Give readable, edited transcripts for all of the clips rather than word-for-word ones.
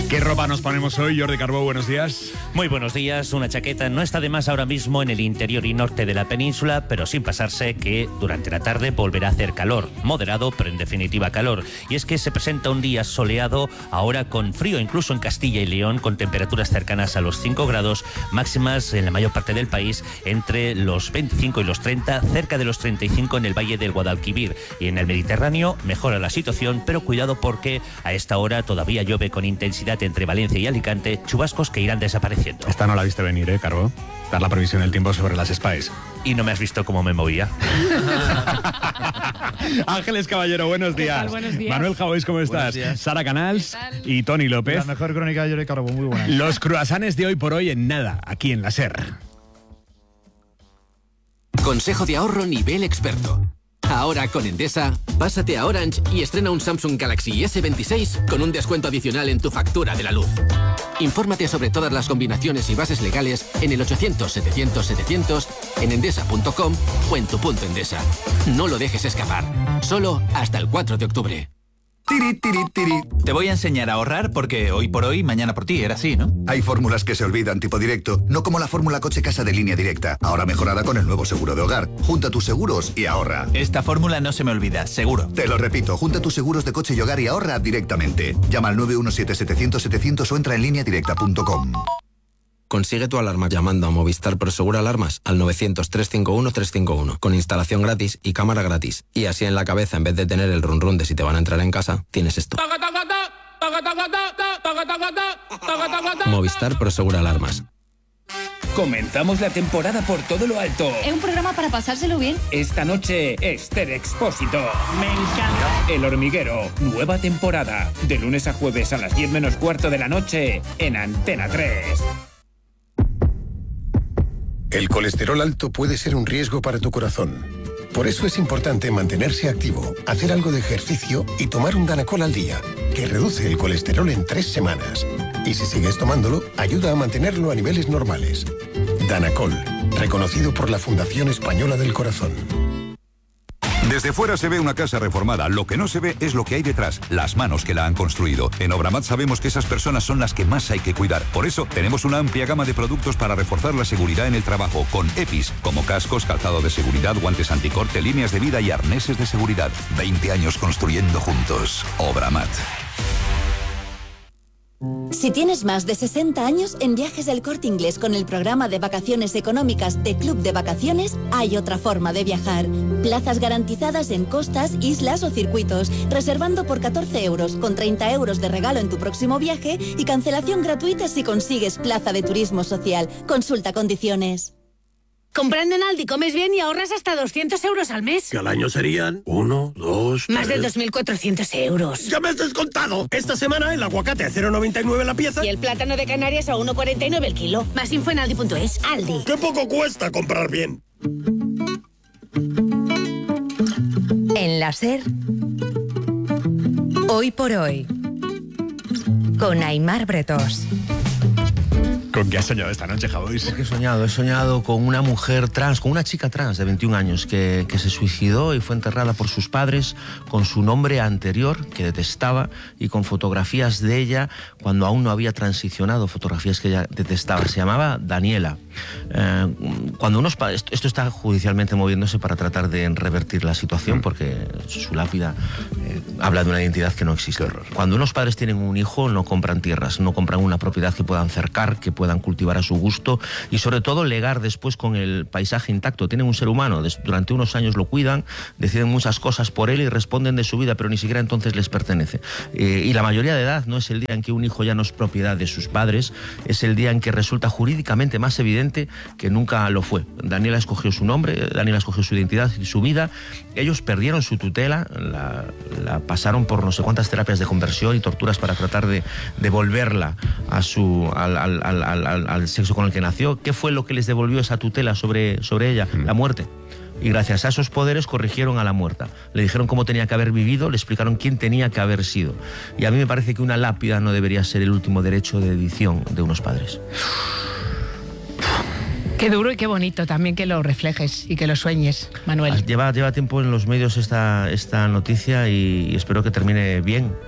¿Qué ropa nos ponemos hoy, Jordi Carbó? Buenos días. Muy buenos días. Una chaqueta no está de más ahora mismo en el interior y norte de la península, pero sin pasarse que durante la tarde volverá a hacer calor. Moderado, pero en definitiva calor. Y es que se presenta un día soleado, ahora con frío, incluso en Castilla y León, con temperaturas cercanas a los 5 grados, máximas en la mayor parte del país entre los 25 y los 30, cerca de los 35 en el Valle del Guadalquivir. Y en el Mediterráneo mejora la situación, pero cuidado porque a esta hora todavía llueve con intensidad entre Valencia y Alicante, chubascos que irán desapareciendo. Esta no la viste venir, Carbó. Dar la previsión del tiempo sobre las Spice. Y no me has visto cómo me movía. Ángeles Caballero, buenos días. ¿Qué tal? Buenos días. Manuel Javois, ¿cómo estás? Sara Canals y Tony López. La mejor crónica de Jordi Carbó, muy buena. Los cruasanes de hoy por hoy en nada, aquí en la SER. Consejo de ahorro nivel experto. Ahora con Endesa, pásate a Orange y estrena un Samsung Galaxy S26 con un descuento adicional en tu factura de la luz. Infórmate sobre todas las combinaciones y bases legales en el 800-700-700, en endesa.com o en tu punto Endesa. No lo dejes escapar. Solo hasta el 4 de octubre. Tiri, tiri, tiri. Te voy a enseñar a ahorrar porque hoy por hoy, mañana por ti, era así, ¿no? Hay fórmulas que se olvidan tipo directo, no como la fórmula coche-casa de Línea Directa, ahora mejorada con el nuevo seguro de hogar. Junta tus seguros y ahorra. Esta fórmula no se me olvida, seguro. Te lo repito, junta tus seguros de coche y hogar y ahorra directamente. Llama al 917-700-700 o entra en lineadirecta.com. Consigue tu alarma llamando a Movistar Prosegur Alarmas al 900-351-351 con instalación gratis y cámara gratis. Y así en la cabeza, en vez de tener el run run de si te van a entrar en casa, tienes esto. Movistar Prosegur Alarmas. Comenzamos la temporada por todo lo alto. Es un programa para pasárselo bien. Esta noche, Esther Expósito. Me encanta. El Hormiguero, nueva temporada. De lunes a jueves a las 10 menos cuarto de la noche en Antena 3. El colesterol alto puede ser un riesgo para tu corazón. Por eso es importante mantenerse activo, hacer algo de ejercicio y tomar un Danacol al día, que reduce el colesterol en 3 semanas. Y si sigues tomándolo, ayuda a mantenerlo a niveles normales. Danacol, reconocido por la Fundación Española del Corazón. Desde fuera se ve una casa reformada, lo que no se ve es lo que hay detrás, las manos que la han construido. En Obramat sabemos que esas personas son las que más hay que cuidar. Por eso tenemos una amplia gama de productos para reforzar la seguridad en el trabajo, con EPIs, como cascos, calzado de seguridad, guantes anticorte, líneas de vida y arneses de seguridad. 20 años construyendo juntos. Obramat. Si tienes más de 60 años, en Viajes del Corte Inglés con el programa de vacaciones económicas de Club de Vacaciones, hay otra forma de viajar. Plazas garantizadas en costas, islas o circuitos, reservando por 14 euros, con 30 euros de regalo en tu próximo viaje y cancelación gratuita si consigues plaza de turismo social. Consulta condiciones. Comprando en Aldi comes bien y ahorras hasta 200 euros al mes. Que al año serían 1, 2, 3... Más de 2.400 euros. ¡Ya me has descontado! Esta semana el aguacate a 0,99 la pieza. Y el plátano de Canarias a 1,49 el kilo. Más info en aldi.es. Aldi. ¡Qué poco cuesta comprar bien! En la SER, hoy por hoy, con Aimar Bretós. ¿Con qué has soñado esta noche, Javois? ¿Qué he soñado? He soñado con una mujer trans, con una chica trans de 21 años que se suicidó y fue enterrada por sus padres con su nombre anterior, que detestaba, y con fotografías de ella cuando aún no había transicionado, fotografías que ella detestaba. Se llamaba Daniela. Cuando unos padres... Esto está judicialmente moviéndose para tratar de revertir la situación, porque su lápida habla de una identidad que no existe. Cuando unos padres tienen un hijo, no compran tierras, no compran una propiedad que puedan cercar, que puedan cultivar a su gusto y sobre todo legar después con el paisaje intacto. Tienen un ser humano, durante unos años lo cuidan, deciden muchas cosas por él y responden de su vida, pero ni siquiera entonces les pertenece. Y la mayoría de edad no es el día en que un hijo ya no es propiedad de sus padres, es el día en que resulta jurídicamente más evidente que nunca lo fue. Daniela escogió su nombre, Daniela escogió su identidad y su vida. Ellos perdieron su tutela, la pasaron por no sé cuántas terapias de conversión y torturas para tratar de devolverla a al sexo con el que nació. ¿Qué fue lo que les devolvió esa tutela sobre ella? La muerte. Y gracias a esos poderes corrigieron a la muerta. Le dijeron cómo tenía que haber vivido, le explicaron quién tenía que haber sido. Y a mí me parece que una lápida no debería ser el último derecho de edición de unos padres. Qué duro y qué bonito también que lo reflejes y que lo sueñes, Manuel. Lleva tiempo en los medios esta noticia y espero que termine bien.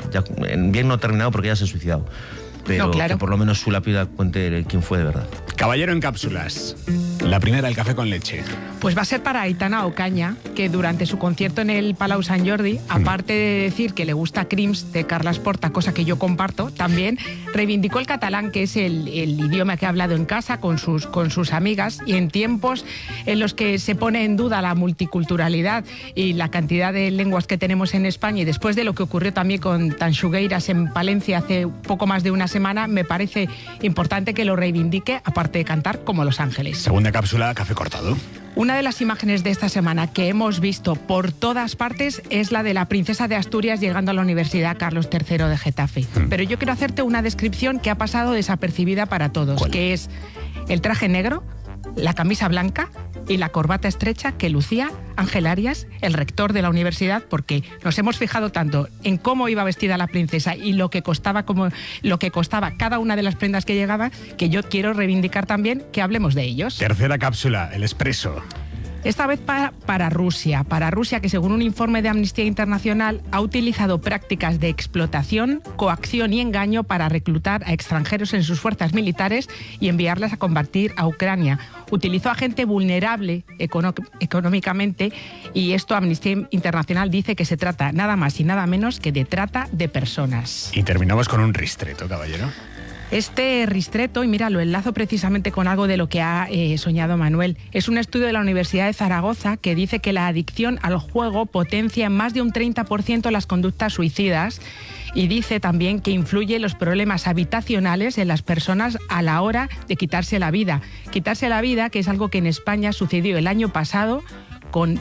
ya, bien no terminado porque ya se ha suicidado. Pero No, claro. que por lo menos su lápida cuente quién fue de verdad. Caballero en cápsulas. La primera, el café con leche. Pues va a ser para Aitana Ocaña, que durante su concierto en el Palau Sant Jordi, aparte de decir que le gusta Crims de Carles Porta, cosa que yo comparto, también reivindicó el catalán, que es el idioma que ha hablado en casa con sus amigas, y en tiempos en los que se pone en duda la multiculturalidad y la cantidad de lenguas que tenemos en España, y después de lo que ocurrió también con Tanxugueiras en Palencia hace poco más de una semana, me parece importante que lo reivindique, aparte de cantar como Los Ángeles. Segunda cápsula, café cortado. Una de las imágenes de esta semana que hemos visto por todas partes es la de la princesa de Asturias llegando a la Universidad Carlos III de Getafe. Pero yo quiero hacerte una descripción que ha pasado desapercibida para todos, que es el traje negro, la camisa blanca y la corbata estrecha que lucía Ángel Arias, el rector de la universidad, porque nos hemos fijado tanto en cómo iba vestida la princesa y lo que costaba cada una de las prendas que llegaba, que yo quiero reivindicar también que hablemos de ellos. Tercera cápsula, el expreso. Esta vez para Rusia, que según un informe de Amnistía Internacional ha utilizado prácticas de explotación, coacción y engaño para reclutar a extranjeros en sus fuerzas militares y enviarlas a combatir a Ucrania. Utilizó a gente vulnerable económicamente, y esto Amnistía Internacional dice que se trata nada más y nada menos que de trata de personas. Y terminamos con un ristreto, caballero. Este ristreto, y mira, lo enlazo precisamente con algo de lo que ha soñado Manuel, es un estudio de la Universidad de Zaragoza que dice que la adicción al juego potencia en más de un 30% las conductas suicidas, y dice también que influye en los problemas habitacionales en las personas a la hora de quitarse la vida. Quitarse la vida, que es algo que en España sucedió el año pasado con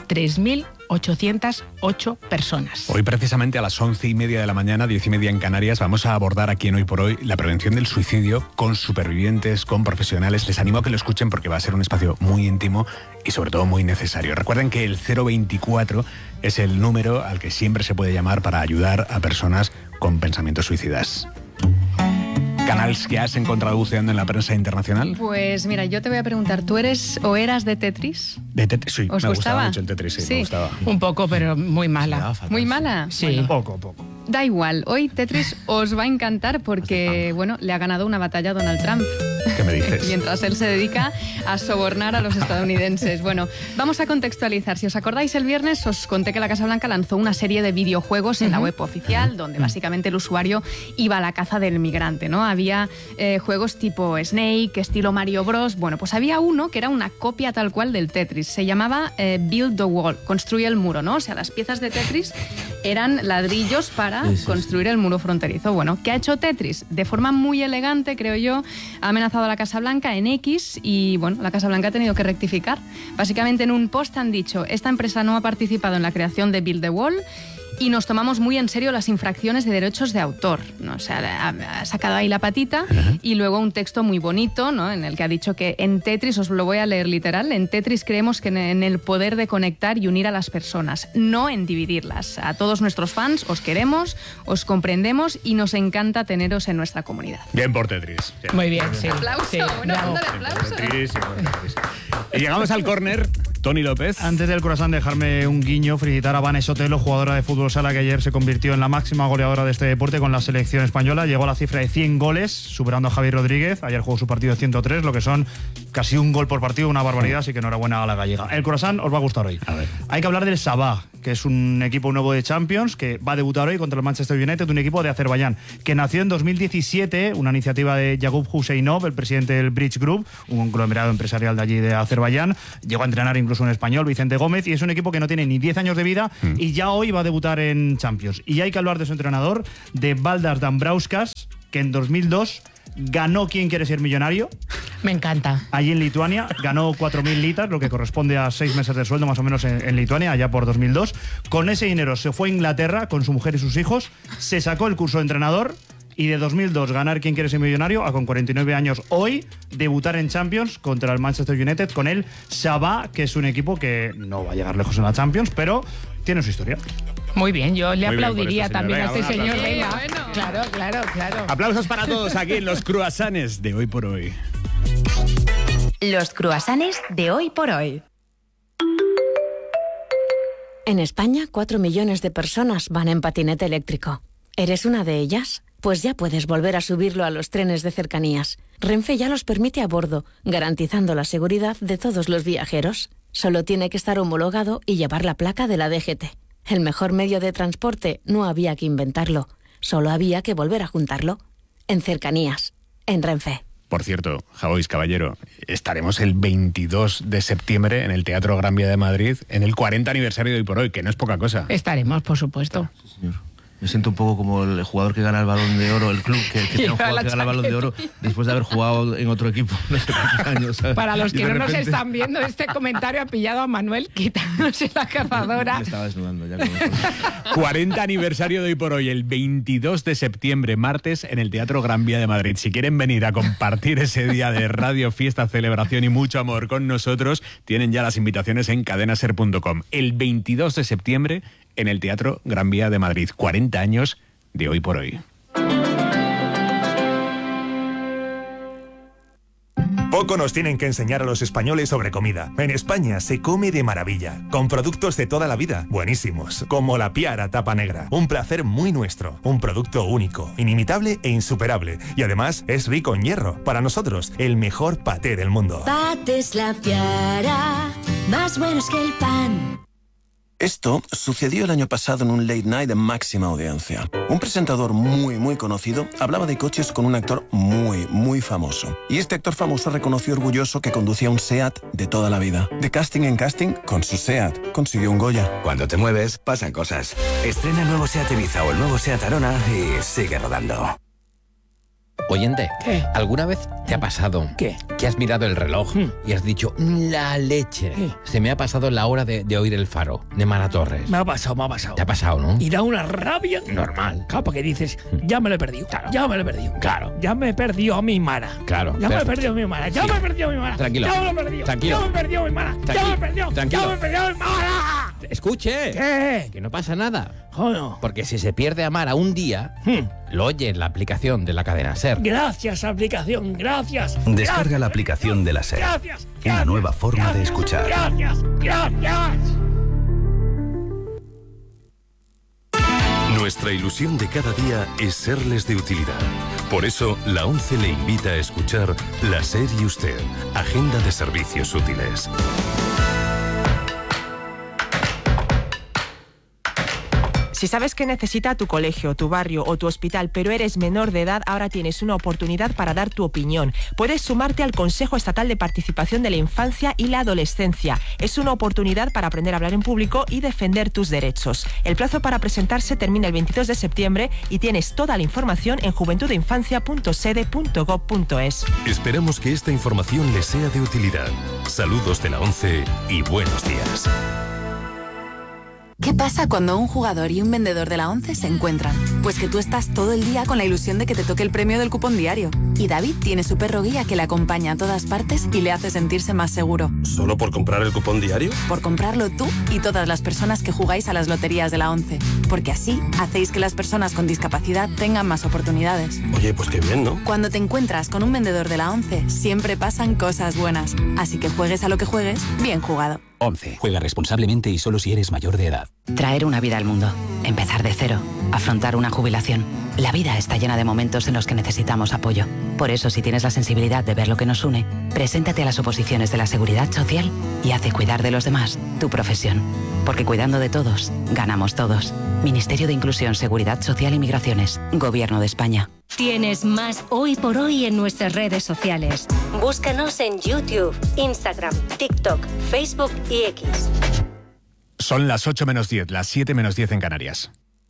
3.808 personas. Hoy precisamente a las 11:30 de la mañana, 10:30 en Canarias, vamos a abordar aquí en Hoy por Hoy la prevención del suicidio con supervivientes, con profesionales. Les animo a que lo escuchen porque va a ser un espacio muy íntimo y sobre todo muy necesario. Recuerden que el 024 es el número al que siempre se puede llamar para ayudar a personas con pensamientos suicidas. ¿Canals que has encontrado buceando en la prensa internacional? Pues mira, yo te voy a preguntar, ¿tú eres o eras de Tetris? De Tetris, sí. ¿Os me gustaba? gustaba mucho el Tetris, sí, me gustaba. Un poco, pero muy mala. ¿Muy mala? Sí. Bueno, Poco. da igual, hoy Tetris os va a encantar porque, bueno, le ha ganado una batalla a Donald Trump. ¿Qué me dices? Mientras él se dedica a sobornar a los estadounidenses. Bueno, vamos a contextualizar. Si os acordáis, el viernes os conté que la Casa Blanca lanzó una serie de videojuegos en la web oficial, donde básicamente el usuario iba a la caza del migrante, ¿no? Había juegos tipo Snake, estilo Mario Bros. Bueno, pues había uno que era una copia tal cual del Tetris. Se llamaba Build the Wall, construye el muro, ¿no? O sea, las piezas de Tetris eran ladrillos para construir el muro fronterizo. Bueno, ¿qué ha hecho Tetris? De forma muy elegante, creo yo, ha amenazado a la Casa Blanca en X y, bueno, la Casa Blanca ha tenido que rectificar. Básicamente en un post han dicho, esta empresa no ha participado en la creación de Build the Wall y nos tomamos muy en serio las infracciones de derechos de autor, ¿no? O sea, ha sacado ahí la patita y luego un texto muy bonito, ¿no? En el que ha dicho que en Tetris, os lo voy a leer literal, en Tetris creemos que en el poder de conectar y unir a las personas, no en dividirlas. A todos nuestros fans os queremos, os comprendemos y nos encanta teneros en nuestra comunidad. Bien por Tetris. Bien. Muy bien, sí. Aplauso, Sí, una bravo. ronda de aplausos. Tetris, sí, por Tetris. Y llegamos al córner. Tony López. Antes del croissant, dejarme un guiño, felicitar a Vanessa Otelo, jugadora de fútbol sala que ayer se convirtió en la máxima goleadora de este deporte con la selección española. Llegó a la cifra de 100 goles, superando a Javier Rodríguez. Ayer jugó su partido de 103, lo que son casi un gol por partido, una barbaridad, así que enhorabuena a la gallega. El croissant os va a gustar hoy. A ver. Hay que hablar del Sabah, que es un equipo nuevo de Champions, que va a debutar hoy contra el Manchester United, un equipo de Azerbaiyán, que nació en 2017, una iniciativa de Yaqub Huseinov, el presidente del Bridge Group, un conglomerado empresarial de allí de Azerbaiyán. Llegó a entrenar incluso un español, Vicente Gómez, y es un equipo que no tiene ni 10 años de vida y ya hoy va a debutar en Champions. Y hay que hablar de su entrenador, de Valdas Dambrauskas, que en 2002 ganó ¿Quién quiere ser millonario? Me encanta. Allí en Lituania, ganó 4.000 litas, lo que corresponde a 6 meses de sueldo más o menos en Lituania, allá por 2002. Con ese dinero se fue a Inglaterra con su mujer y sus hijos, se sacó el curso de entrenador y de 2002 ganar ¿Quién quiere ser millonario? A con 49 años hoy debutar en Champions contra el Manchester United con el Sabah, que es un equipo que no va a llegar lejos en la Champions, pero tiene su historia. Muy bien, yo le Muy bien aplaudiría por esta señora. también a este Venga, un señor. aplauso. Venga. Bueno. Claro. Aplausos para todos aquí en los cruasanes de Hoy por Hoy. Los cruasanes de Hoy por Hoy. En España, 4 millones de personas van en patinete eléctrico. ¿Eres una de ellas? Pues ya puedes volver a subirlo a los trenes de cercanías. Renfe ya los permite a bordo, garantizando la seguridad de todos los viajeros. Solo tiene que estar homologado y llevar la placa de la DGT. El mejor medio de transporte no había que inventarlo, solo había que volver a juntarlo. En cercanías, en Renfe. Por cierto, Javois, caballero, estaremos el 22 de septiembre en el Teatro Gran Vía de Madrid en el 40 aniversario de Hoy por Hoy, que no es poca cosa. Estaremos, por supuesto. Sí, señor. Me siento un poco como el jugador que gana el Balón de Oro, el club que tiene un jugador que gana el Balón de Oro después de haber jugado en otro equipo no sé cuántos años, ¿sabes? Para los que no nos están viendo, este comentario ha pillado a Manuel quitándose la cazadora. Me estaba desnudando ya con eso. 40 aniversario de Hoy por Hoy, el 22 de septiembre, martes, en el Teatro Gran Vía de Madrid. Si quieren venir a compartir ese día de radio, fiesta, celebración y mucho amor con nosotros, tienen ya las invitaciones en cadenaser.com. El 22 de septiembre, en el Teatro Gran Vía de Madrid. 40 años de Hoy por Hoy. Poco nos tienen que enseñar a los españoles sobre comida. En España se come de maravilla, con productos de toda la vida, buenísimos, como la Piara tapa negra. Un placer muy nuestro, un producto único, inimitable e insuperable. Y además es rico en hierro. Para nosotros, el mejor paté del mundo. Patés La Piara, más buenos que el pan. Esto sucedió el año pasado en un late night de máxima audiencia. Un presentador muy conocido hablaba de coches con un actor muy famoso. Y este actor famoso reconoció orgulloso que conducía un SEAT de toda la vida. De casting en casting, con su SEAT consiguió un Goya. Cuando te mueves, pasan cosas. Estrena el nuevo SEAT Ibiza o el nuevo SEAT Arona y sigue rodando. Oyente, ¿qué? ¿Alguna vez te ha pasado que has mirado el reloj y has dicho, la leche? Se me ha pasado la hora de oír El Faro, de Mara Torres. Me ha pasado. Te ha pasado, ¿no? Y da una rabia normal. Claro, porque dices, ya me lo he perdido. Claro. Ya me lo he perdido. Claro. Ya me he perdido a mi Mara. Claro. Ya me he perdido a mi Mara. Ya me he perdido a mi Mara. Tranquilo. Ya me lo he perdido. Tranquilo. Ya me he perdido a mi Mara. Ya me he perdido. Tranquilo. Ya me he perdido a mi Mara. Escuche. ¿Qué? Que no pasa nada. Joder. Porque si se pierde a Mara un día, lo oye en la aplicación de la cadena SER. Gracias, aplicación. Gracias. Descarga la aplicación de la SER. Gracias. Una nueva forma de escuchar. Gracias. Nuestra ilusión de cada día es serles de utilidad. Por eso, la ONCE le invita a escuchar La SER y Usted, Agenda de Servicios Útiles. Si sabes que necesita tu colegio, tu barrio o tu hospital, pero eres menor de edad, ahora tienes una oportunidad para dar tu opinión. Puedes sumarte al Consejo Estatal de Participación de la Infancia y la Adolescencia. Es una oportunidad para aprender a hablar en público y defender tus derechos. El plazo para presentarse termina el 22 de septiembre y tienes toda la información en juventudinfancia.sede.gov.es. Esperamos que esta información les sea de utilidad. Saludos de la ONCE y buenos días. ¿Qué pasa cuando un jugador y un vendedor de la ONCE se encuentran? Pues que tú estás todo el día con la ilusión de que te toque el premio del cupón diario. Y David tiene su perro guía que le acompaña a todas partes y le hace sentirse más seguro. ¿Solo por comprar el cupón diario? Por comprarlo tú y todas las personas que jugáis a las loterías de la ONCE. Porque así hacéis que las personas con discapacidad tengan más oportunidades. Oye, pues qué bien, ¿no? Cuando te encuentras con un vendedor de la ONCE, siempre pasan cosas buenas. Así que juegues a lo que juegues, bien jugado. 11. Juega responsablemente y solo si eres mayor de edad. Traer una vida al mundo. Empezar de cero. Afrontar una jubilación. La vida está llena de momentos en los que necesitamos apoyo. Por eso, si tienes la sensibilidad de ver lo que nos une, preséntate a las oposiciones de la Seguridad Social y haz de cuidar de los demás tu profesión. Porque cuidando de todos, ganamos todos. Ministerio de Inclusión, Seguridad Social y Migraciones. Gobierno de España. Tienes más Hoy por Hoy en nuestras redes sociales. Búscanos en YouTube, Instagram, TikTok, Facebook y X. Son las 8 menos 10, las 7 menos 10 en Canarias.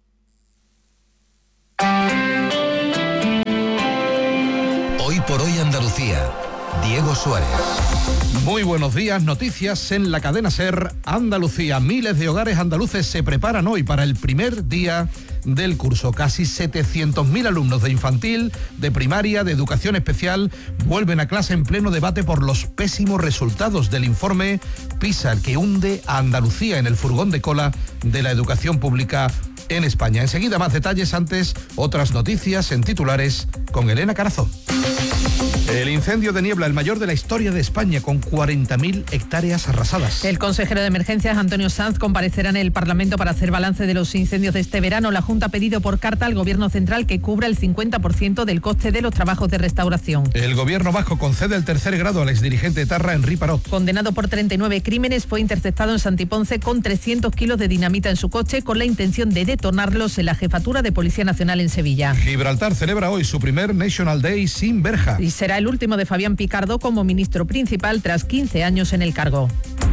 Hoy por Hoy Andalucía. Diego Suárez. Muy buenos días, noticias en la cadena SER Andalucía. Miles de hogares andaluces se preparan hoy para el primer día del curso. Casi 700.000 alumnos de infantil, de primaria, de educación especial vuelven a clase en pleno debate por los pésimos resultados del informe PISA, que hunde a Andalucía en el furgón de cola de la educación pública en España. Enseguida más detalles, antes otras noticias en titulares con Elena Carazo. El incendio de Niebla, el mayor de la historia de España, con 40.000 hectáreas arrasadas. El consejero de Emergencias, Antonio Sanz, comparecerá en el Parlamento para hacer balance de los incendios de este verano. La Junta ha pedido por carta al Gobierno central que cubra el 50% del coste de los trabajos de restauración. El Gobierno vasco concede el tercer grado al exdirigente etarra Henri Parot. Condenado por 39 crímenes, fue interceptado en Santiponce con 300 kilos de dinamita en su coche con la intención de detonarlos en la Jefatura de Policía Nacional en Sevilla. Gibraltar celebra hoy su primer National Day sin verja. Y será el último de Fabián Picardo como ministro principal tras 15 años en el cargo.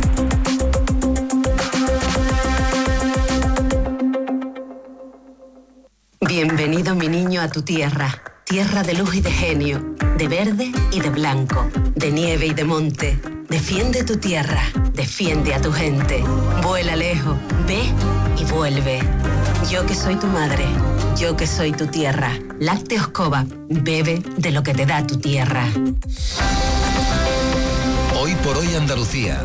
Bienvenido, mi niño, a tu tierra. Tierra de luz y de genio, de verde y de blanco, de nieve y de monte. Defiende tu tierra, defiende a tu gente. Vuela lejos, ve y vuelve. Yo que soy tu madre, yo que soy tu tierra. Lácteos Cova, bebe de lo que te da tu tierra. Hoy por hoy Andalucía.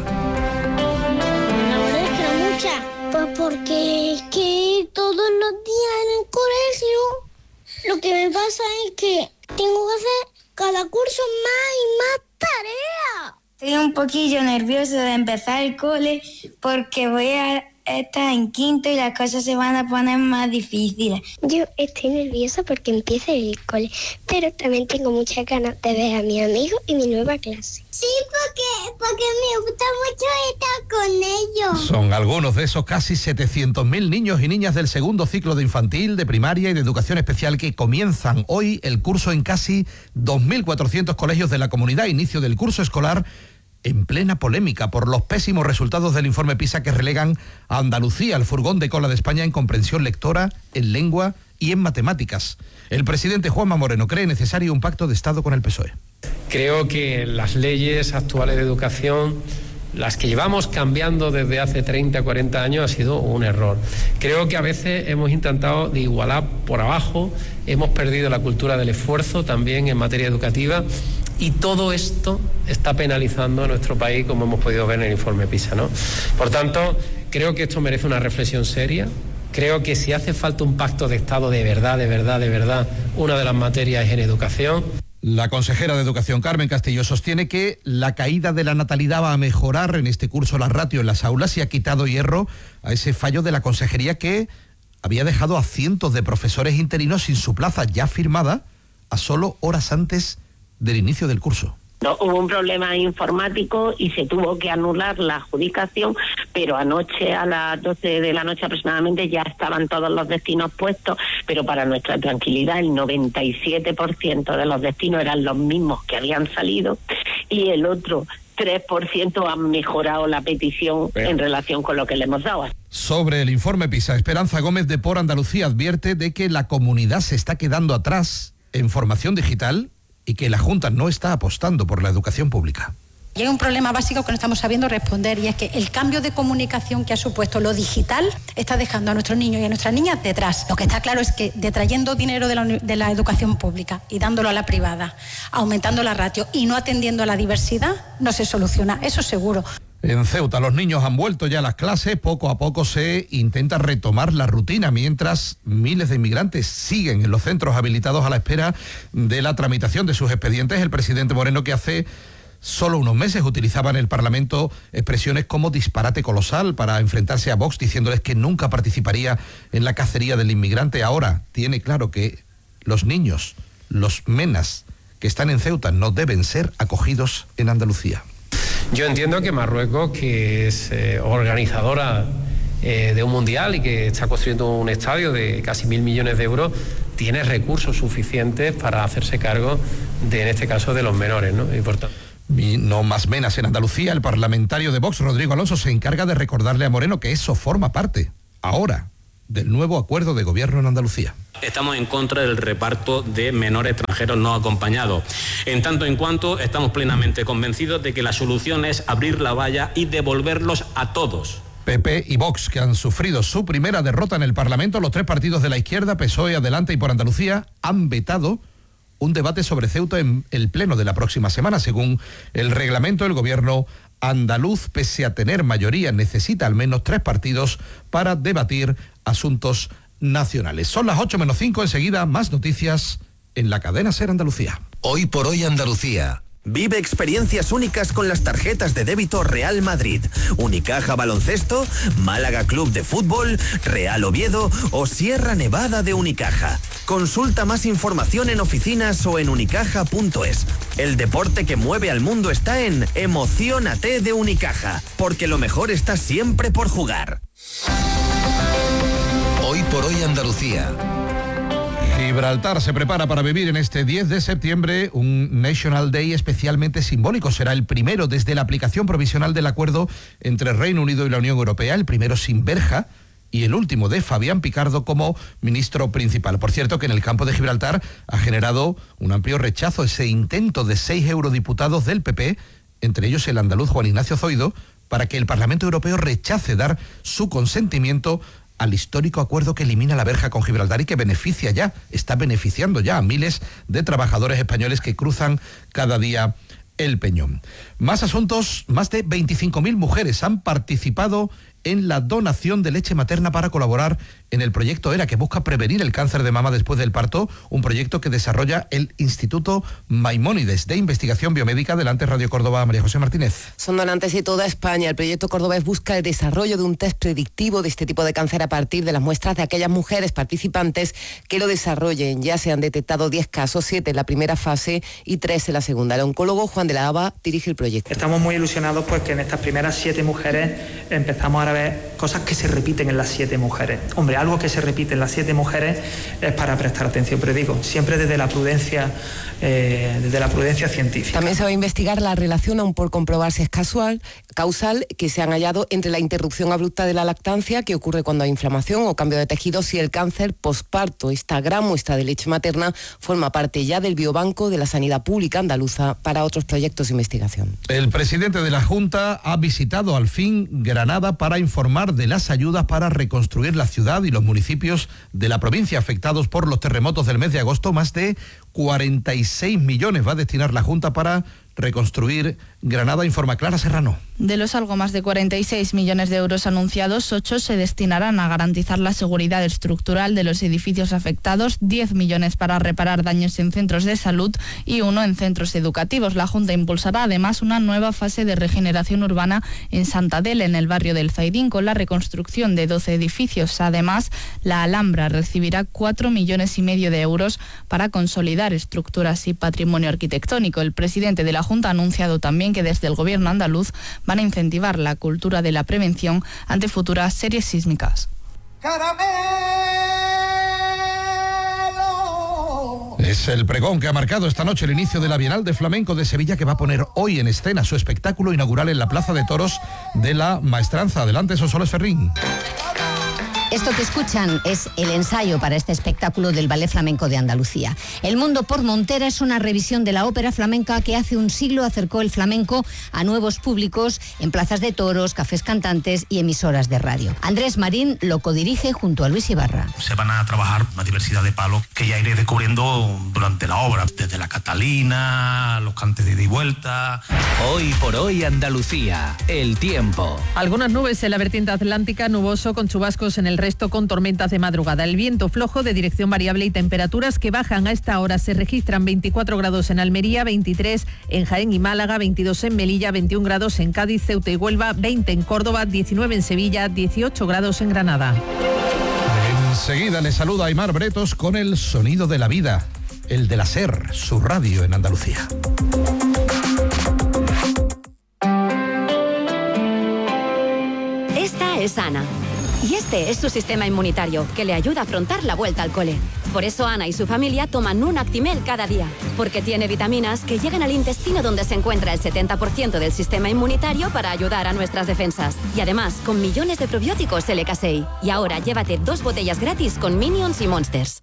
Mucha, pues porque es que todos los días en el colegio lo que me pasa es que tengo que hacer cada curso más y más tareas. Estoy un poquillo nervioso de empezar el cole porque voy a estar en quinto y las cosas se van a poner más difíciles. Yo estoy nerviosa porque empieza el cole, pero también tengo muchas ganas de ver a mis amigos y mi nueva clase. Sí, porque me gusta mucho estar con ellos. Son algunos de esos casi 700.000 niños y niñas del segundo ciclo de infantil, de primaria y de educación especial que comienzan hoy el curso en casi 2.400 colegios de la comunidad, inicio del curso escolar en plena polémica por los pésimos resultados del informe PISA que relegan a Andalucía al furgón de cola de España en comprensión lectora, en lengua y en matemáticas. El presidente Juanma Moreno cree necesario un pacto de Estado con el PSOE. Creo que las leyes actuales de educación, las que llevamos cambiando desde hace 30, 40 años, ha sido un error. Creo que a veces hemos intentado de igualar por abajo, hemos perdido la cultura del esfuerzo también en materia educativa. Y todo esto está penalizando a nuestro país, como hemos podido ver en el informe PISA, ¿no? Por tanto, creo que esto merece una reflexión seria. Creo que si hace falta un pacto de Estado de verdad, una de las materias es en educación. La consejera de Educación, Carmen Castillo, sostiene que la caída de la natalidad va a mejorar en este curso la ratio en las aulas y ha quitado hierro a ese fallo de la consejería que había dejado a cientos de profesores interinos sin su plaza ya firmada a solo horas antes del inicio del curso. No, hubo un problema informático y se tuvo que anular la adjudicación, pero anoche a las 12 de la noche aproximadamente ya estaban todos los destinos puestos, pero para nuestra tranquilidad el 97% de los destinos eran los mismos que habían salido y el otro 3% han mejorado la petición en relación con lo que le hemos dado. Sobre el informe PISA, Esperanza Gómez de Por Andalucía advierte de que la comunidad se está quedando atrás en formación digital y que la Junta no está apostando por la educación pública. Y hay un problema básico que no estamos sabiendo responder y es que el cambio de comunicación que ha supuesto lo digital está dejando a nuestros niños y a nuestras niñas detrás. Lo que está claro es que detrayendo dinero de la educación pública y dándolo a la privada, aumentando la ratio y no atendiendo a la diversidad, no se soluciona, eso seguro. En Ceuta los niños han vuelto ya a las clases, poco a poco se intenta retomar la rutina, mientras miles de inmigrantes siguen en los centros habilitados a la espera de la tramitación de sus expedientes. El presidente Moreno, que hace solo unos meses utilizaba en el Parlamento expresiones como disparate colosal para enfrentarse a Vox, diciéndoles que nunca participaría en la cacería del inmigrante, ahora tiene claro que los niños, los menas que están en Ceuta, no deben ser acogidos en Andalucía. Yo entiendo que Marruecos, que es organizadora de un mundial y que está construyendo un estadio de casi 1.000 millones de euros, tiene recursos suficientes para hacerse cargo de, en este caso, de los menores, ¿no? Y por tanto... No más menas en Andalucía, el parlamentario de Vox, Rodrigo Alonso, se encarga de recordarle a Moreno que eso forma parte, ahora, del nuevo acuerdo de gobierno en Andalucía. Estamos en contra del reparto de menores extranjeros no acompañados. En tanto en cuanto estamos plenamente convencidos de que la solución es abrir la valla y devolverlos a todos. PP y Vox, que han sufrido su primera derrota en el Parlamento, los tres partidos de la izquierda, PSOE, Adelante y Por Andalucía, han vetado un debate sobre Ceuta en el pleno de la próxima semana. Según el reglamento, el gobierno andaluz, pese a tener mayoría, necesita al menos 3 partidos para debatir asuntos nacionales. Son las 8:05, enseguida más noticias en la cadena SER Andalucía. Hoy por hoy Andalucía. Vive experiencias únicas con las tarjetas de débito Real Madrid, Unicaja Baloncesto, Málaga Club de Fútbol, Real Oviedo o Sierra Nevada de Unicaja. Consulta más información en oficinas o en unicaja.es. El deporte que mueve al mundo está en Emociónate de Unicaja, porque lo mejor está siempre por jugar. Hoy por hoy Andalucía. Gibraltar se prepara para vivir en este 10 de septiembre un National Day especialmente simbólico. Será el primero desde la aplicación provisional del acuerdo entre Reino Unido y la Unión Europea, el primero sin verja y el último de Fabián Picardo como ministro principal. Por cierto, que en el campo de Gibraltar ha generado un amplio rechazo ese intento de 6 eurodiputados del PP, entre ellos el andaluz Juan Ignacio Zoido, para que el Parlamento Europeo rechace dar su consentimiento al histórico acuerdo que elimina la verja con Gibraltar y que está beneficiando ya a miles de trabajadores españoles que cruzan cada día el Peñón. Más asuntos, más de 25.000 mujeres han participado en la donación de leche materna para colaborar en el proyecto ERA, que busca prevenir el cáncer de mama después del parto, un proyecto que desarrolla el Instituto Maimónides de Investigación Biomédica. Delante Radio Córdoba, María José Martínez. Son donantes de toda España. El proyecto cordobés busca el desarrollo de un test predictivo de este tipo de cáncer a partir de las muestras de aquellas mujeres participantes que lo desarrollen. Ya se han detectado 10 casos, 7 en la primera fase y 3 en la segunda. El oncólogo Juan de la Haba dirige el proyecto. Estamos muy ilusionados pues que en estas primeras 7 mujeres empezamos a ver cosas que se repiten en las 7 mujeres. Hombre, algo que se repite en las 7 mujeres es para prestar atención, pero digo, siempre desde la prudencia científica. También se va a investigar la relación, aún por comprobar si es causal, que se han hallado entre la interrupción abrupta de la lactancia, que ocurre cuando hay inflamación o cambio de tejidos, y el cáncer posparto. Esta gran muestra de leche materna forma parte ya del biobanco de la sanidad pública andaluza para otros proyectos de investigación. El presidente de la Junta ha visitado al fin Granada para informar de las ayudas para reconstruir la ciudad y los municipios de la provincia afectados por los terremotos del mes de agosto. Más de 46 millones va a destinar la Junta para reconstruir Granada, informa Clara Serrano. De los algo más de 46 millones de euros anunciados, 8 se destinarán a garantizar la seguridad estructural de los edificios afectados, 10 millones para reparar daños en centros de salud y 1 en centros educativos. La Junta impulsará además una nueva fase de regeneración urbana en Santa Adela, en el barrio del Zaidín, con la reconstrucción de 12 edificios. Además, la Alhambra recibirá 4,5 millones de euros para consolidar estructuras y patrimonio arquitectónico. El presidente de la Junta ha anunciado también que desde el Gobierno andaluz van a incentivar la cultura de la prevención ante futuras series sísmicas. Es el pregón que ha marcado esta noche el inicio de la Bienal de Flamenco de Sevilla, que va a poner hoy en escena su espectáculo inaugural en la Plaza de Toros de la Maestranza. Adelante, Sonsoles Ferrín. Esto que escuchan es el ensayo para este espectáculo del Ballet Flamenco de Andalucía. El Mundo por Montera es una revisión de la ópera flamenca que hace un siglo acercó el flamenco a nuevos públicos en plazas de toros, cafés cantantes y emisoras de radio. Andrés Marín lo codirige junto a Luis Ibarra. Se van a trabajar una diversidad de palos que ya iré descubriendo durante la obra, desde la Catalina, los cantes de ida y vuelta. Hoy por hoy Andalucía, el tiempo. Algunas nubes en la vertiente atlántica, nuboso con chubascos en el resto, con tormentas de madrugada. El viento flojo de dirección variable y temperaturas que bajan a esta hora. Se registran 24 grados en Almería, 23 en Jaén y Málaga, 22 en Melilla, 21 grados en Cádiz, Ceuta y Huelva, 20 en Córdoba, 19 en Sevilla, 18 grados en Granada. Enseguida le saluda Aymar Bretos con el sonido de la vida, el de la SER, su radio en Andalucía. Esta es Ana. Y este es su sistema inmunitario, que le ayuda a afrontar la vuelta al cole. Por eso Ana y su familia toman un Actimel cada día, porque tiene vitaminas que llegan al intestino, donde se encuentra el 70% del sistema inmunitario, para ayudar a nuestras defensas. Y además, con millones de probióticos LK6. Y ahora llévate 2 botellas gratis con Minions y Monsters.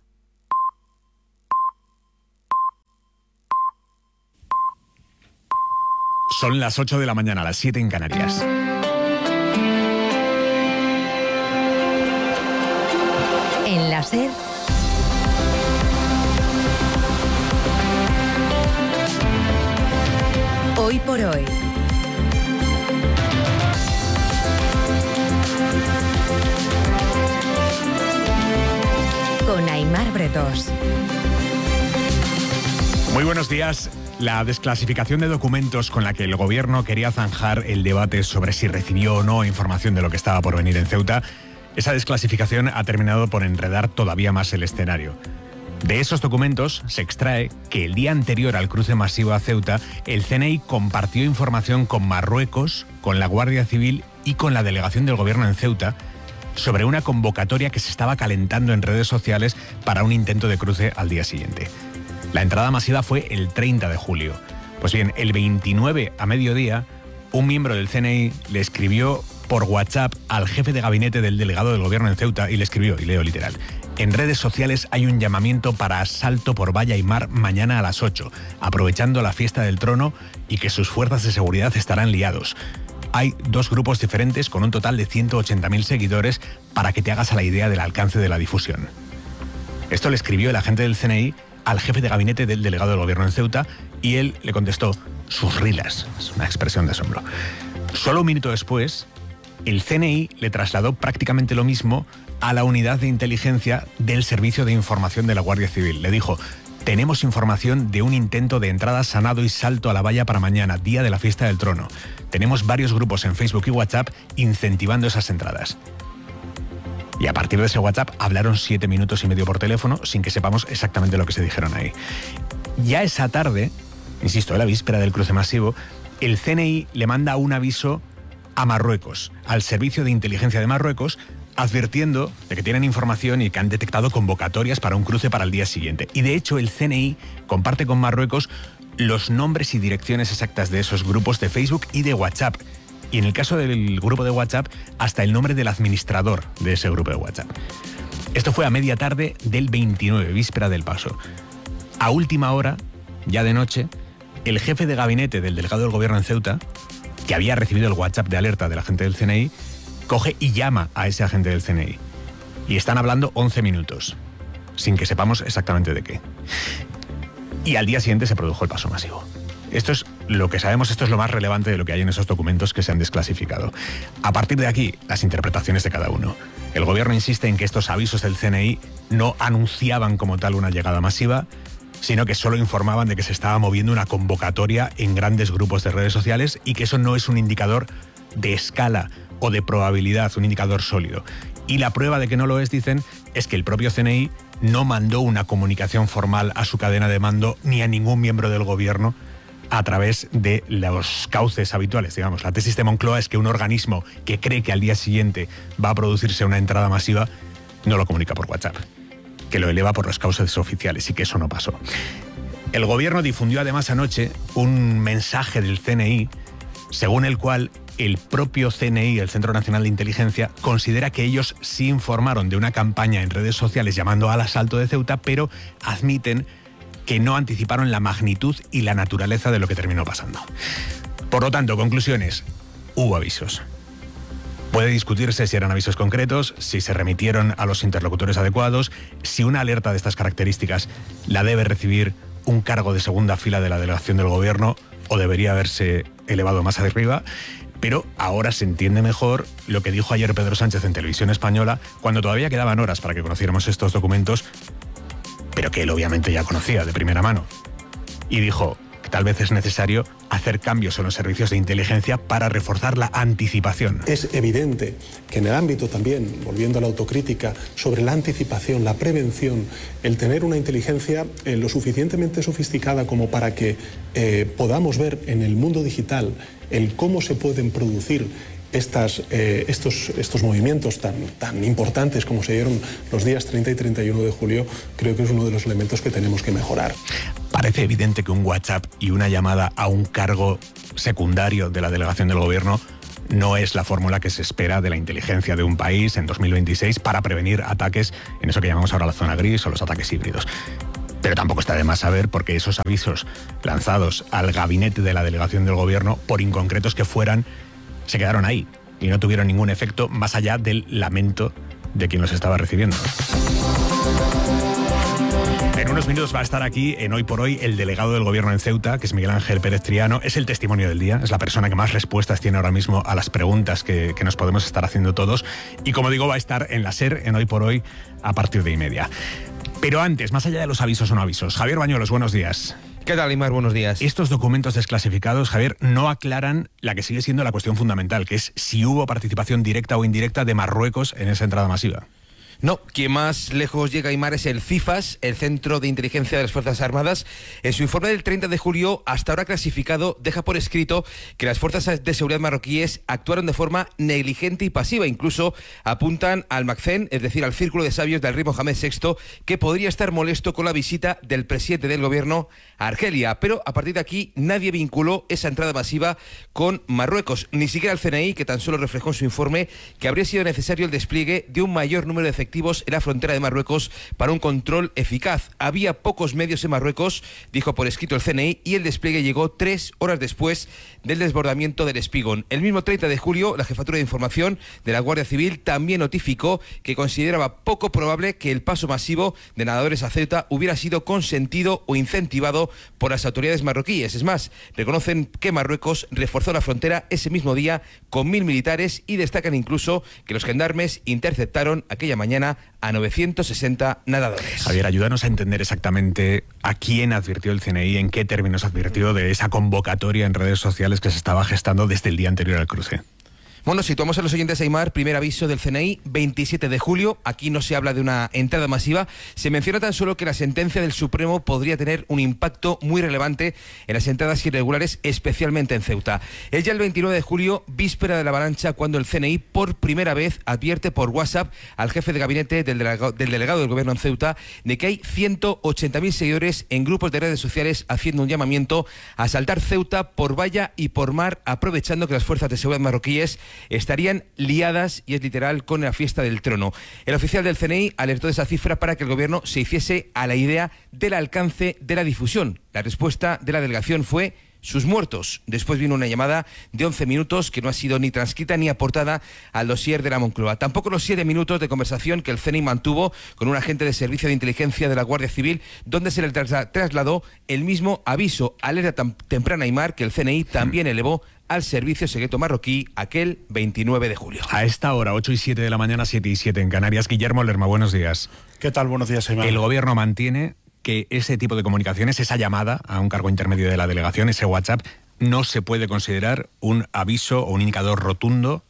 Son las 8 de la mañana, las 7 en Canarias. En la SER, Hoy por hoy. Con Aymar Bretos. Muy buenos días. La desclasificación de documentos con la que el gobierno quería zanjar el debate sobre si recibió o no información de lo que estaba por venir en Ceuta, esa desclasificación ha terminado por enredar todavía más el escenario. De esos documentos se extrae que el día anterior al cruce masivo a Ceuta, el CNI compartió información con Marruecos, con la Guardia Civil y con la delegación del gobierno en Ceuta sobre una convocatoria que se estaba calentando en redes sociales para un intento de cruce al día siguiente. La entrada masiva fue el 30 de julio. Pues bien, el 29 a mediodía, un miembro del CNI le escribió por WhatsApp al jefe de gabinete del delegado del gobierno en Ceuta y le escribió, y leo literal: en redes sociales hay un llamamiento para asalto por valla y mar mañana a las 8, aprovechando la fiesta del trono y que sus fuerzas de seguridad estarán liados. Hay 2 grupos diferentes con un total de 180.000 seguidores para que te hagas a la idea del alcance de la difusión. Esto le escribió el agente del CNI al jefe de gabinete del delegado del gobierno en Ceuta y él le contestó: sus rilas. Es una expresión de asombro. Solo un minuto después, el CNI le trasladó prácticamente lo mismo a la unidad de inteligencia del Servicio de Información de la Guardia Civil. Le dijo: tenemos información de un intento de entrada sanado y salto a la valla para mañana, día de la fiesta del trono. Tenemos varios grupos en Facebook y WhatsApp incentivando esas entradas. Y a partir de ese WhatsApp hablaron 7 minutos y medio por teléfono sin que sepamos exactamente lo que se dijeron ahí. Ya esa tarde, insisto, en la víspera del cruce masivo, el CNI le manda un aviso a Marruecos, al Servicio de Inteligencia de Marruecos, advirtiendo de que tienen información y que han detectado convocatorias para un cruce para el día siguiente. Y de hecho el CNI comparte con Marruecos los nombres y direcciones exactas de esos grupos de Facebook y de WhatsApp. Y en el caso del grupo de WhatsApp, hasta el nombre del administrador de ese grupo de WhatsApp. Esto fue a media tarde del 29, víspera del paso. A última hora, ya de noche, el jefe de gabinete del delegado del gobierno en Ceuta, que había recibido el WhatsApp de alerta del agente del CNI, coge y llama a ese agente del CNI. Y están hablando 11 minutos, sin que sepamos exactamente de qué. Y al día siguiente se produjo el paso masivo. Esto es lo que sabemos, esto es lo más relevante de lo que hay en esos documentos que se han desclasificado. A partir de aquí, las interpretaciones de cada uno. El gobierno insiste en que estos avisos del CNI no anunciaban como tal una llegada masiva, sino que solo informaban de que se estaba moviendo una convocatoria en grandes grupos de redes sociales y que eso no es un indicador de escala o de probabilidad, un indicador sólido. Y la prueba de que no lo es, dicen, es que el propio CNI no mandó una comunicación formal a su cadena de mando ni a ningún miembro del gobierno a través de los cauces habituales, digamos. La tesis de Moncloa es que un organismo que cree que al día siguiente va a producirse una entrada masiva no lo comunica por WhatsApp, que lo eleva por los cauces oficiales, y que eso no pasó. El gobierno difundió además anoche un mensaje del CNI según el cual el propio CNI, el Centro Nacional de Inteligencia, considera que ellos sí informaron de una campaña en redes sociales llamando al asalto de Ceuta, pero admiten que no anticiparon la magnitud y la naturaleza de lo que terminó pasando. Por lo tanto, conclusiones: hubo avisos. Puede discutirse si eran avisos concretos, si se remitieron a los interlocutores adecuados, si una alerta de estas características la debe recibir un cargo de segunda fila de la delegación del gobierno o debería haberse elevado más arriba. Pero ahora se entiende mejor lo que dijo ayer Pedro Sánchez en Televisión Española, cuando todavía quedaban horas para que conociéramos estos documentos, pero que él obviamente ya conocía de primera mano. Y dijo que tal vez es necesario hacer cambios en los servicios de inteligencia para reforzar la anticipación. Es evidente que en el ámbito también, volviendo a la autocrítica, sobre la anticipación, la prevención, el tener una inteligencia lo suficientemente sofisticada como para que podamos ver en el mundo digital el cómo se pueden producir estos movimientos tan importantes como se dieron los días 30 y 31 de julio, creo que es uno de los elementos que tenemos que mejorar. Parece evidente que un WhatsApp y una llamada a un cargo secundario de la delegación del gobierno no es la fórmula que se espera de la inteligencia de un país en 2026 para prevenir ataques en eso que llamamos ahora la zona gris o los ataques híbridos. Pero tampoco está de más saber por qué esos avisos lanzados al gabinete de la delegación del gobierno, por inconcretos que fueran, se quedaron ahí y no tuvieron ningún efecto más allá del lamento de quien los estaba recibiendo. En unos minutos va a estar aquí en Hoy por Hoy el delegado del gobierno en Ceuta, que es Miguel Ángel Pérez Triano. Es el testimonio del día, es la persona que más respuestas tiene ahora mismo a las preguntas que nos podemos estar haciendo todos. Y como digo, va a estar en la SER, en Hoy por Hoy, a partir de 1:30. Pero antes, más allá de los avisos o no avisos, Javier Bañuelos, buenos días. ¿Qué tal, Aymar? Buenos días. Estos documentos desclasificados, Javier, no aclaran la que sigue siendo la cuestión fundamental, que es si hubo participación directa o indirecta de Marruecos en esa entrada masiva. No, quien más lejos llega, Aymar, es el CIFAS, el Centro de Inteligencia de las Fuerzas Armadas. En su informe del 30 de julio, hasta ahora clasificado, deja por escrito que las fuerzas de seguridad marroquíes actuaron de forma negligente y pasiva. Incluso apuntan al MACCEN, es decir, al Círculo de Sabios del Rey Mohamed VI, que podría estar molesto con la visita del presidente del gobierno a Argelia. Pero a partir de aquí nadie vinculó esa entrada masiva con Marruecos, ni siquiera el CNI, que tan solo reflejó en su informe que habría sido necesario el despliegue de un mayor número de efectivos en la frontera de Marruecos para un control eficaz. Había pocos medios en Marruecos, dijo por escrito el CNI, y el despliegue llegó 3 horas después del desbordamiento del Espigón. El mismo 30 de julio, la Jefatura de Información de la Guardia Civil también notificó que consideraba poco probable que el paso masivo de nadadores a Ceuta hubiera sido consentido o incentivado por las autoridades marroquíes. Es más, reconocen que Marruecos reforzó la frontera ese mismo día con 1000 militares y destacan incluso que los gendarmes interceptaron aquella mañana a 960 nadadores. Javier, ayúdanos a entender exactamente a quién advirtió el CNI, en qué términos advirtió de esa convocatoria en redes sociales que se estaba gestando desde el día anterior al cruce. Bueno, situamos a los oyentes, Aymar. Primer aviso del CNI, 27 de julio. Aquí no se habla de una entrada masiva. Se menciona tan solo que la sentencia del Supremo podría tener un impacto muy relevante en las entradas irregulares, especialmente en Ceuta. Es ya el 29 de julio, víspera de la avalancha, cuando el CNI por primera vez advierte por WhatsApp al jefe de gabinete del delegado del gobierno en Ceuta de que hay 180.000 seguidores en grupos de redes sociales haciendo un llamamiento a asaltar Ceuta por valla y por mar, aprovechando que las fuerzas de seguridad marroquíes estarían liadas, y es literal, con la fiesta del trono. El oficial del CNI alertó de esa cifra para que el gobierno se hiciese a la idea del alcance de la difusión. La respuesta de la delegación fue sus muertos. Después vino una llamada de 11 minutos que no ha sido ni transcrita ni aportada al dossier de la Moncloa. Tampoco los 7 minutos de conversación que el CNI mantuvo con un agente de servicio de inteligencia de la Guardia Civil, donde se le trasladó el mismo aviso, alerta temprana, Aymar, que el CNI también elevó al Servicio Secreto Marroquí aquel 29 de julio. A esta hora, 8 y 7 de la mañana, 7 y 7 en Canarias. Guillermo Lerma, buenos días. ¿Qué tal? Buenos días, Aymar. El gobierno mantiene que ese tipo de comunicaciones, esa llamada a un cargo intermedio de la delegación, ese WhatsApp, no se puede considerar un aviso o un indicador rotundo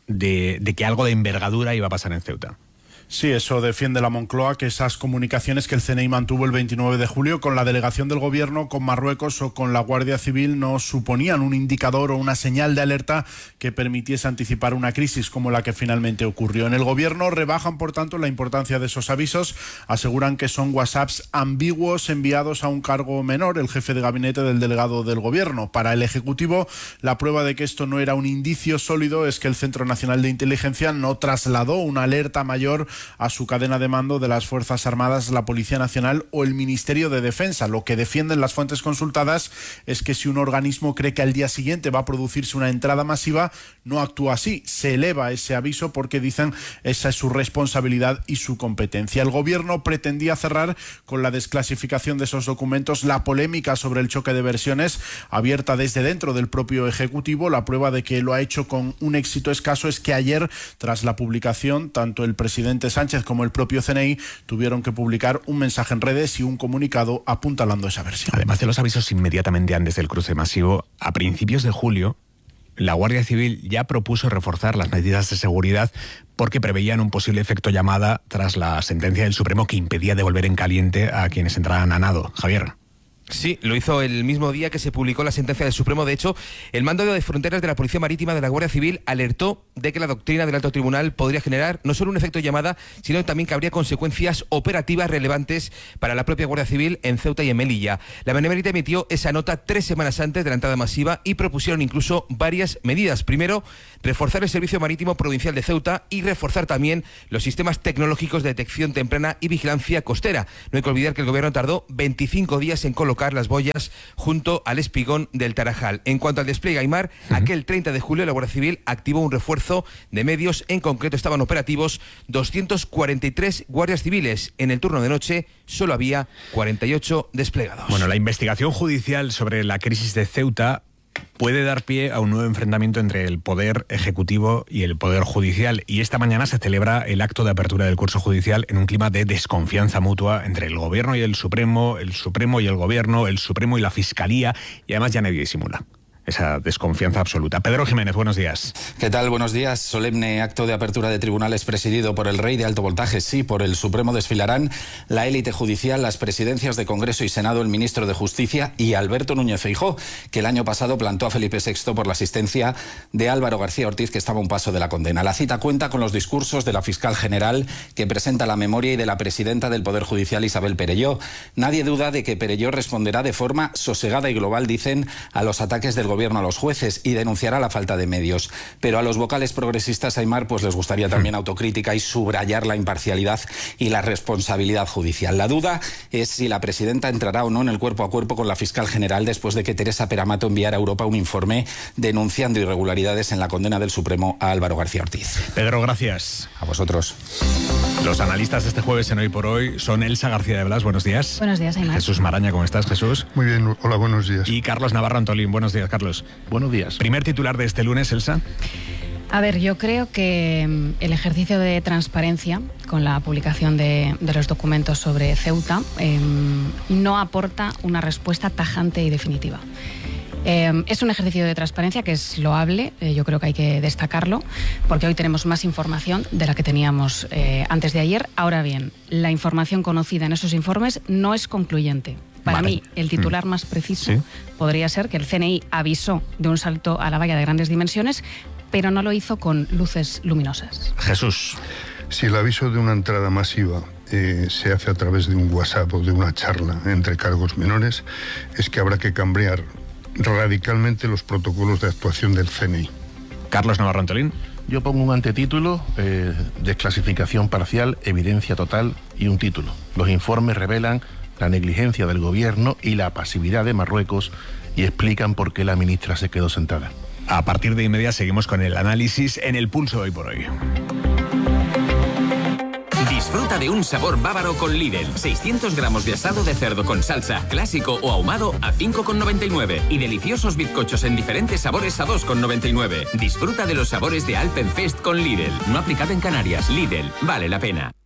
de que algo de envergadura iba a pasar en Ceuta. Sí, eso defiende la Moncloa, que esas comunicaciones que el CNI mantuvo el 29 de julio con la delegación del gobierno, con Marruecos o con la Guardia Civil no suponían un indicador o una señal de alerta que permitiese anticipar una crisis como la que finalmente ocurrió. En el gobierno rebajan, por tanto, la importancia de esos avisos, aseguran que son WhatsApps ambiguos enviados a un cargo menor, el jefe de gabinete del delegado del gobierno. Para el Ejecutivo, la prueba de que esto no era un indicio sólido es que el Centro Nacional de Inteligencia no trasladó una alerta mayor a su cadena de mando de las Fuerzas Armadas, la Policía Nacional o el Ministerio de Defensa. Lo que defienden las fuentes consultadas es que si un organismo cree que al día siguiente va a producirse una entrada masiva, no actúa así, se eleva ese aviso porque dicen esa es su responsabilidad y su competencia. El gobierno pretendía cerrar con la desclasificación de esos documentos la polémica sobre el choque de versiones abierta desde dentro del propio Ejecutivo. La prueba de que lo ha hecho con un éxito escaso es que ayer, tras la publicación, tanto el presidente Sánchez como el propio CNI tuvieron que publicar un mensaje en redes y un comunicado apuntalando esa versión. Además de los avisos inmediatamente antes del cruce masivo, a principios de julio, la Guardia Civil ya propuso reforzar las medidas de seguridad porque preveían un posible efecto llamada tras la sentencia del Supremo que impedía devolver en caliente a quienes entraran a nado. Javier. Sí, lo hizo el mismo día que se publicó la sentencia del Supremo. De hecho, el mando de fronteras de la Policía Marítima de la Guardia Civil alertó de que la doctrina del Alto Tribunal podría generar no solo un efecto llamada, sino también que habría consecuencias operativas relevantes para la propia Guardia Civil en Ceuta y en Melilla. La Benemérita emitió esa nota 3 semanas antes de la entrada masiva y propusieron incluso varias medidas. Primero, reforzar el Servicio Marítimo Provincial de Ceuta y reforzar también los sistemas tecnológicos de detección temprana y vigilancia costera. No hay que olvidar que el gobierno tardó 25 días en colocar las boyas junto al espigón del Tarajal. En cuanto al despliegue, Aymar, aquel 30 de julio la Guardia Civil activó un refuerzo de medios. En concreto estaban operativos 243 guardias civiles. En el turno de noche solo había 48 desplegados. Bueno, la investigación judicial sobre la crisis de Ceuta puede dar pie a un nuevo enfrentamiento entre el Poder Ejecutivo y el Poder Judicial. Y esta mañana se celebra el acto de apertura del curso judicial en un clima de desconfianza mutua entre el Gobierno y el Supremo y el Gobierno, el Supremo y la Fiscalía, y además ya nadie disimula esa desconfianza absoluta. Pedro Jiménez, buenos días. ¿Qué tal? Buenos días. Solemne acto de apertura de tribunales presidido por el rey de alto voltaje. Sí, por el Supremo desfilarán la élite judicial, las presidencias de Congreso y Senado, el ministro de Justicia y Alberto Núñez Feijóo, que el año pasado plantó a Felipe VI por la asistencia de Álvaro García Ortiz, que estaba a un paso de la condena. La cita cuenta con los discursos de la fiscal general, que presenta la memoria, y de la presidenta del Poder Judicial, Isabel Perelló. Nadie duda de que Perelló responderá de forma sosegada y global, dicen, a los ataques del Gobierno a los jueces, y denunciará la falta de medios. Pero a los vocales progresistas, Aymar, pues les gustaría también autocrítica y subrayar la imparcialidad y la responsabilidad judicial. La duda es si la presidenta entrará o no en el cuerpo a cuerpo con la fiscal general después de que Teresa Peramato enviara a Europa un informe denunciando irregularidades en la condena del Supremo a Álvaro García Ortiz. Pedro, gracias. A vosotros. Los analistas de este jueves en Hoy por Hoy son Elsa García de Blas, buenos días. Buenos días, Aymar. Jesús Maraña, ¿cómo estás, Jesús? Muy bien, hola, buenos días. Y Carlos Navarro Antolín, buenos días, Carlos. Buenos días. Primer titular de este lunes, Elsa. A ver, yo creo que el ejercicio de transparencia con la publicación de los documentos sobre Ceuta no aporta una respuesta tajante y definitiva. Es un ejercicio de transparencia que es loable, yo creo que hay que destacarlo, porque hoy tenemos más información de la que teníamos antes de ayer. Ahora bien, la información conocida en esos informes no es concluyente. Para mí, el titular más preciso podría ser que el CNI avisó de un salto a la valla de grandes dimensiones, pero no lo hizo con luces luminosas. Jesús. Si el aviso de una entrada masiva se hace a través de un WhatsApp o de una charla entre cargos menores, es que habrá que cambiar radicalmente los protocolos de actuación del CNI. Carlos Navarro Antolín. Yo pongo un antetítulo, desclasificación parcial, evidencia total, y un título. Los informes revelan la negligencia del gobierno y la pasividad de Marruecos y explican por qué la ministra se quedó sentada. A partir de inmediato seguimos con el análisis en el Pulso de Hoy por Hoy. Disfruta de un sabor bávaro con Lidl. 600 gramos de asado de cerdo con salsa, clásico o ahumado a 5,99. Y deliciosos bizcochos en diferentes sabores a 2,99. Disfruta de los sabores de Alpenfest con Lidl. No aplicado en Canarias. Lidl, vale la pena.